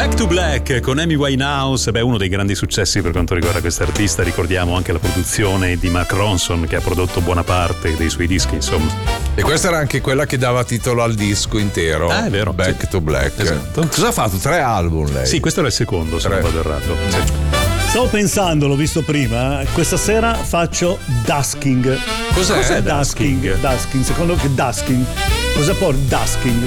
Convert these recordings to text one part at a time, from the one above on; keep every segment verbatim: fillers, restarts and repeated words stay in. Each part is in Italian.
Back to Black con Amy Winehouse, beh, uno dei grandi successi per quanto riguarda quest'artista. Ricordiamo anche la produzione di Mark Ronson, che ha prodotto buona parte dei suoi dischi, insomma. E questa era anche quella che dava titolo al disco intero. Ah, è vero. Back sì. to Black. Esatto. Cosa ha fatto? Tre album lei? Sì, questo era il secondo, se Tre. non vado errato. Sì. Stavo pensando, l'ho visto prima, questa sera faccio Dusking. Cos'è? Cos'è Dusking? Dusking? Dusking, secondo me Dusking. Cosa può Dusking?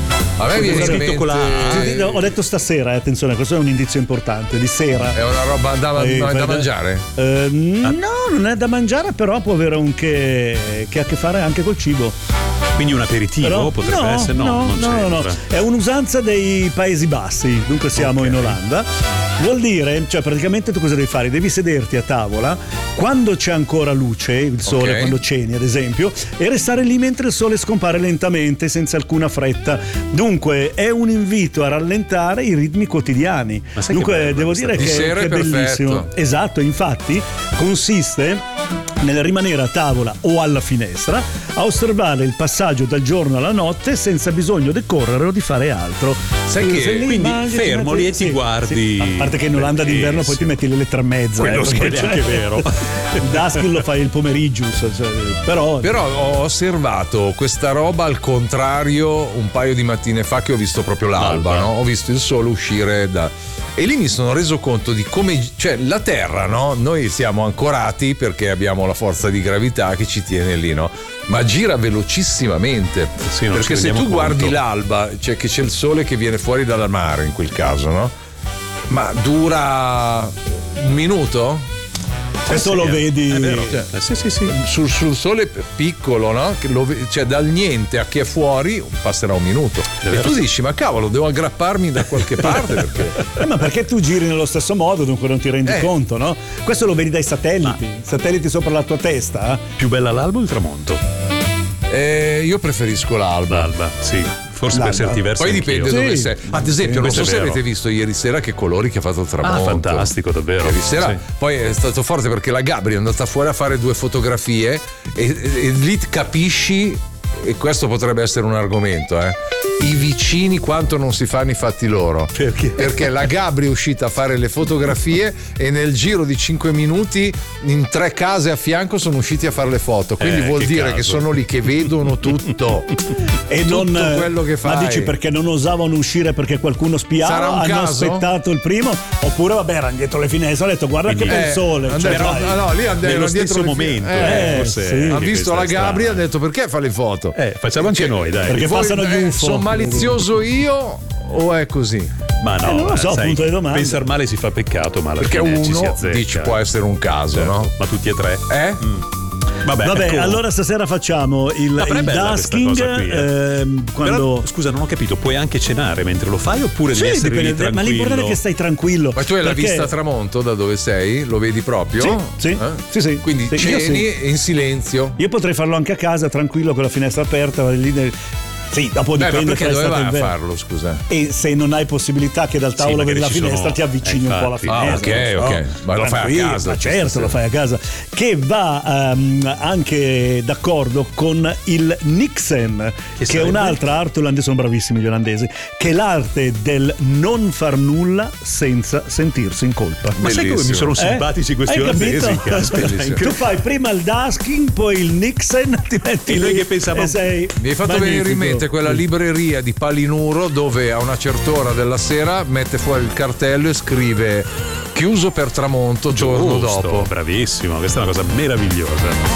A me viene in scritto mente... con la A. Ti- Ho detto stasera, eh, attenzione, questo è un indizio importante, di sera. È una roba da, Eh, da fai- mangiare? Eh, no, non è da mangiare, però può avere un che, che ha a che fare anche col cibo. Quindi un aperitivo Però, potrebbe no, essere? No, no, non no, no, c'entra. è un'usanza dei Paesi Bassi, dunque siamo Ok. in Olanda. Vuol dire, cioè praticamente tu cosa devi fare? Devi sederti a tavola quando c'è ancora luce, il sole, Ok. quando ceni ad esempio, e restare lì mentre il sole scompare lentamente, senza alcuna fretta. Dunque è un invito a rallentare i ritmi quotidiani. Ma sai che Dunque bello devo questa- dire Di che, sera che è è bellissimo. perfetto. Esatto, infatti consiste nel rimanere a tavola o alla finestra a osservare il passaggio dal giorno alla notte senza bisogno di correre o di fare altro. Sai che- Sei lì, quindi mangi, ti fermo metti- lì e ti guardi. A parte che in Olanda d'inverno poi ti metti le tre e mezza. Quello eh, sì, perché è anche c'è- vero. Il Dusking lo fai il pomeriggio, cioè, però, Però ho osservato questa roba al contrario un paio di mattine fa che ho visto proprio l'alba, L'alba. no? Ho visto il sole uscire da... E lì mi sono reso conto di come... Cioè la Terra, no? Noi siamo ancorati perché abbiamo la forza di gravità che ci tiene lì, no? Ma gira velocissimamente. Sì, non perché ci se tu rendiamo guardi conto. l'alba, cioè che c'è il sole che viene fuori dal mare in quel caso, no? Ma dura un minuto? questo sì, lo è- vedi. è vero. Cioè, Eh, sì, sì, sì. sul, sul sole piccolo, no? Che lo ve- cioè dal niente a chi è fuori passerà un minuto. E vero, tu sì. dici, ma cavolo, devo aggrapparmi da qualche parte perché. Eh, ma perché tu giri nello stesso modo, dunque non ti rendi Eh. conto, no? Questo lo vedi dai satelliti, satelliti sopra la tua testa. eh? Più bella l'alba o il tramonto? Eh, io preferisco l'alba. L'alba, sì. Forse L'alba. per certi versi Poi dipende anch'io. dove Sì. sei. Ad esempio, non questo so è se vero. avete visto ieri sera che colori che ha fatto il tramonto. Ah, fantastico, davvero. Ieri sera, Sì. poi è stato forte perché la Gabri è andata fuori a fare due fotografie e, e- e lì capisci, e questo potrebbe essere un argomento, eh. I vicini quanto non si fanno i fatti loro. Perché? Perché la Gabri è uscita a fare le fotografie e nel giro di cinque minuti in tre case a fianco sono usciti a fare le foto. Quindi Eh, vuol che dire caso. che sono lì che vedono tutto. E tutto non, quello che fai. Ma dici perché non osavano uscire perché qualcuno spiava? Sarà un hanno caso? aspettato il primo? Oppure vabbè, erano dietro le finestre, hanno detto guarda Quindi- che bel Eh, sole. hanno cioè, detto- dai. no, no, lì hanno- Nello erano dietro stesso le fi- momento, eh, eh, forse sì. anche ha visto questa la è strana. Gabri e ha detto perché fa le foto? Eh, facciamo anche noi, dai. Perché Voi- passano gli eh, U F O. sono malizioso io o è così? Ma no, Eh, non lo so, sai, punto di domanda. pensare male si fa peccato, ma alla Perché fine ci si uno azzecca. dici può essere un caso, Certo. no? Ma tutti e tre? Eh? Vabbè, Vabbè, ecco. allora stasera facciamo il, Ma però è il bella questa Dusking. cosa qui, eh. ehm, quando... Però, scusa, non ho capito, puoi anche cenare mentre lo fai oppure Sì, devi essere dipende, lì ma tranquillo? l'importante è che stai tranquillo. Ma tu hai la perché- vista a tramonto da dove sei? Lo vedi proprio? Sì, sì, Eh? sì, sì. Quindi Sì, io ceni sì. in silenzio. Io potrei farlo anche a casa, tranquillo, con la finestra aperta. Lì nel... Sì, dopo Beh, ma dipende perché fra dove estate e vai a inverno. farlo, scusa? E se non hai possibilità che dal tavolo magari vedi la ci finestra, sono- ti avvicini eh, un po' alla infatti. Ah, finestra. ok, non ok. Ma lo fai a Tranquillo, casa, Ma tu certo, stasera. lo fai a casa. Che va ehm, anche d'accordo con il Nixen, che, è sarebbe? un'altra arte olandese, sono bravissimi gli olandesi, che è l'arte del non far nulla senza sentirsi in colpa. Ma sai come mi Bellissimo. sono Eh? simpatici questi Hai olandesi? capito? Caspita, Bellissimo. Tu fai prima il Dusking, poi il Nixen, ti metti E noi lì che pensavamo- e sei Mi hai fatto venire in magnifico. mente quella libreria di Palinuro dove a una certa ora della sera mette fuori il cartello e scrive chiuso per tramonto giorno Giusto, dopo. bravissimo, questa è una cosa meravigliosa.